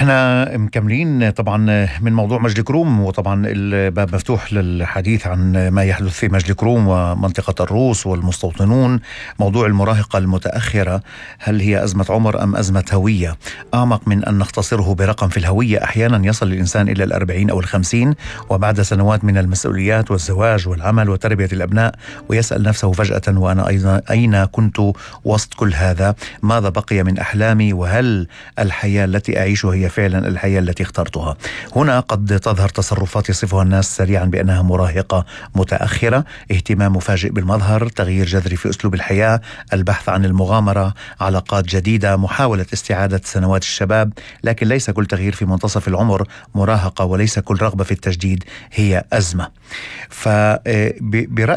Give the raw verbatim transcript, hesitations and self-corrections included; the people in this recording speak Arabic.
احنا مكملين طبعا من موضوع مجد كروم، وطبعا الباب مفتوح للحديث عن ما يحدث في مجد كروم ومنطقة الروس والمستوطنون. موضوع المراهقة المتأخرة، هل هي أزمة عمر أم أزمة هوية؟ أعمق من أن نختصره برقم في الهوية. أحيانا يصل الإنسان إلى الأربعين أو الخمسين وبعد سنوات من المسؤوليات والزواج والعمل وتربية الأبناء، ويسأل نفسه فجأة: وأنا أيضا أين كنت وسط كل هذا؟ ماذا بقي من أحلامي؟ وهل الحياة التي أعيشها هي فعلا الحياة التي اخترتها؟ هنا قد تظهر تصرفات يصفها الناس سريعا بأنها مراهقة متأخرة: اهتمام مفاجئ بالمظهر، تغيير جذري في أسلوب الحياة، البحث عن المغامرة، علاقات جديدة، محاولة استعادة سنوات الشباب. لكن ليس كل تغيير في منتصف العمر مراهقة، وليس كل رغبة في التجديد هي أزمة. فبرأيي